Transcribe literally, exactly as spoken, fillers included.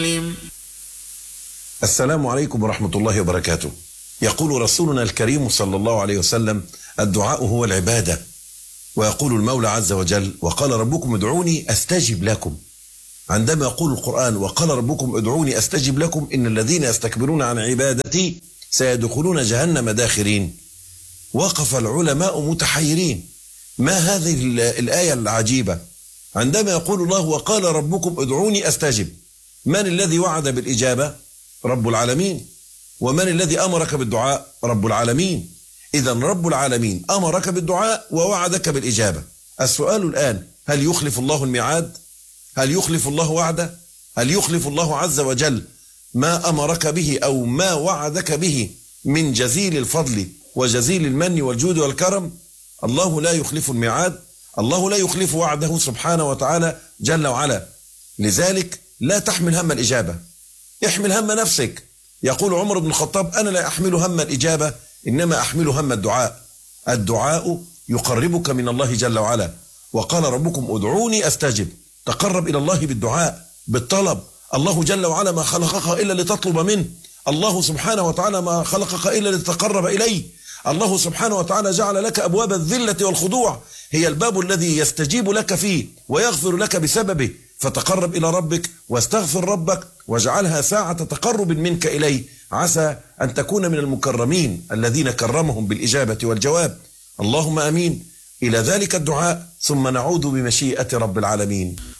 السلام عليكم ورحمة الله وبركاته. يقول رسولنا الكريم صلى الله عليه وسلم: الدعاء هو العبادة. ويقول المولى عز وجل: وقال ربكم ادعوني أستجب لكم. عندما يقول القرآن: وقال ربكم ادعوني أستجب لكم، إن الذين يستكبرون عن عبادتي سيدخلون جهنم داخرين، وقف العلماء متحيرين: ما هذه الآية العجيبة؟ عندما يقول الله: وقال ربكم ادعوني أستجب، من الذي وعد بالإجابة؟ رب العالمين. ومن الذي أمرك بالدعاء؟ رب العالمين. إذن رب العالمين أمرك بالدعاء ووعدك بالإجابة. السؤال الآن: هل يخلف الله الميعاد؟ هل يخلف الله وعده؟ هل يخلف الله عز وجل ما أمرك به أو ما وعدك به من جزيل الفضل وجزيل المن والجود والكرم؟ الله لا يخلف الميعاد، الله لا يخلف وعده سبحانه وتعالى جل وعلا. لذلك لا تحمل هم الإجابة، احمل هم نفسك. يقول عمر بن الخطاب: أنا لا أحمل هم الإجابة، إنما أحمل هم الدعاء. الدعاء يقربك من الله جل وعلا. وقال ربكم ادعوني أستجب، تقرب إلى الله بالدعاء بالطلب. الله جل وعلا ما خلقك إلا لتطلب منه، الله سبحانه وتعالى ما خلقك إلا لتتقرب إليه. الله سبحانه وتعالى جعل لك أبواب الذلة والخضوع، هي الباب الذي يستجيب لك فيه ويغفر لك بسببه. فتقرب إلى ربك واستغفر ربك واجعلها ساعة تقرب منك إليه، عسى أن تكون من المكرمين الذين كرمهم بالإجابة والجواب. اللهم أمين. إلى ذلك الدعاء ثم نعود بمشيئة رب العالمين.